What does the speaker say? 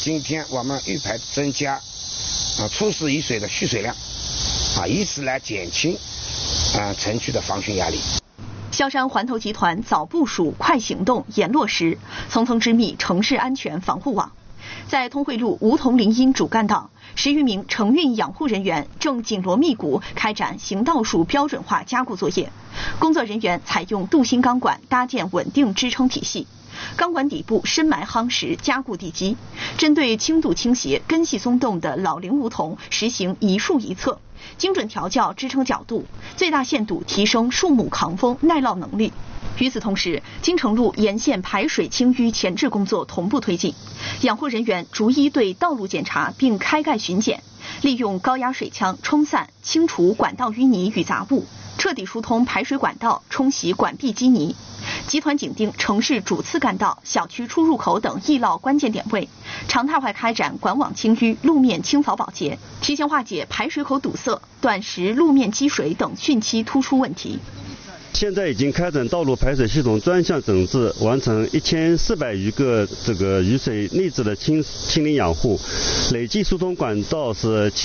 今天我们预排增加初始雨水的蓄水量，以此来减轻城区的防汛压力。 萧山环头集团早部署、快行动、严落实，层层织密城市安全防护网。在通惠路梧桐林荫主干道，10余名承运养护人员正紧锣密鼓开展行道树标准化加固作业。工作人员采用镀锌钢管搭建稳定支撑体系，钢管底部深埋夯实加固地基，针对轻度倾斜、根系松动的老龄梧桐实行一树一侧，精准调校支撑角度，最大限度提升树木抗风耐涝能力。与此同时，金城路沿线排水清淤前置工作同步推进，养护人员逐一对道路检查并开盖巡检，利用高压水枪冲散、清除管道淤泥与杂物，彻底疏通排水管道，冲洗管壁积泥。集团紧盯城市主次干道、小区出入口等易涝关键点位，常态化开展管网清淤、路面清扫保洁，提前化解排水口堵塞、短时路面积水等汛期突出问题。 现在已经开展道路排水系统专项整治，完成1400余个雨水内置的清理养护，累计疏通管道是